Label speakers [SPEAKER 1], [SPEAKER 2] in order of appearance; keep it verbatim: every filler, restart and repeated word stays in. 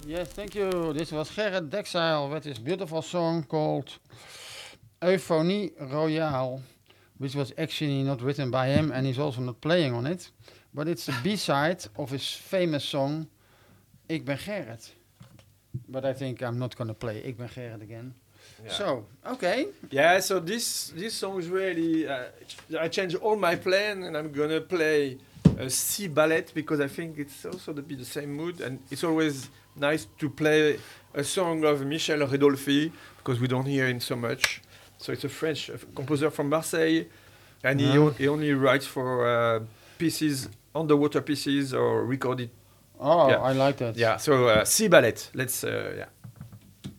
[SPEAKER 1] Yes, thank you. This was Gerrit Dexile with his beautiful song called Euphonie Royale, which was actually not written by him and he's also not playing on it. But it's a B-side of his famous song, Ik ben Gerrit. But I think I'm not going to play Ik ben Gerrit again. Yeah. So, okay.
[SPEAKER 2] Yeah, so this this song is really... Uh, I changed all my plan and I'm going to play a C ballet because I think it's also to be the same mood, and it's always nice to play a song of Michel Ridolfi because we don't hear him so much. So it's a French uh, composer from Marseille, and he, o- he only writes for uh, pieces, underwater pieces or recorded.
[SPEAKER 1] Oh,
[SPEAKER 2] Yeah.
[SPEAKER 1] I like that.
[SPEAKER 2] Yeah, so uh, C ballet. Let's uh, yeah.